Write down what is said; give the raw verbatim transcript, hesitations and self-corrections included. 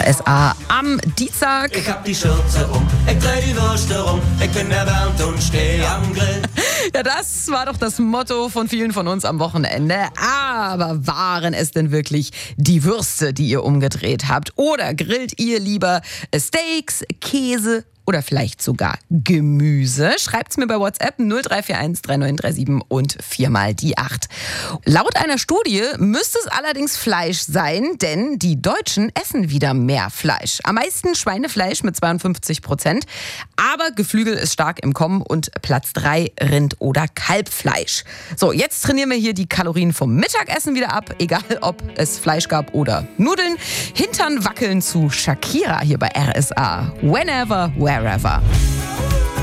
S A am Dienstag. Ich hab die Schürze um, ich dreh die Würste rum, ich bin erwärmt und steh am Grill. Ja, das war doch das Motto von vielen von uns am Wochenende. Aber waren es denn wirklich die Würste, die ihr umgedreht habt? Oder grillt ihr lieber Steaks, Käse oder vielleicht sogar Gemüse? Schreibt's mir bei WhatsApp null drei vier eins drei neun drei sieben und viermal die acht. Laut einer Studie müsste es allerdings Fleisch sein, denn die Deutschen essen wieder mehr Fleisch. Am meisten Schweinefleisch mit zweiundfünfzig Prozent, aber Geflügel ist stark im Kommen und Platz drei Rind- oder Kalbfleisch. So, jetzt trainieren wir hier die Kalorien vom Mittagessen wieder ab, egal ob es Fleisch gab oder Nudeln. Hintern wackeln zu Shakira hier bei R S A. Whenever, wherever.